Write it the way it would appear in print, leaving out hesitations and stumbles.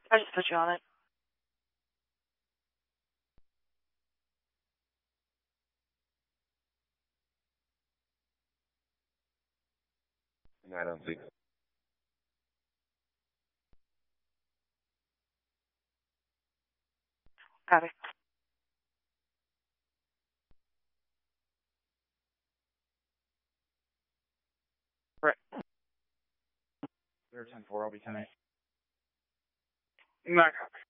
I just put you on it. No, I don't think so. Got it. Right. 10-4, I'll be 10-8. Not copy.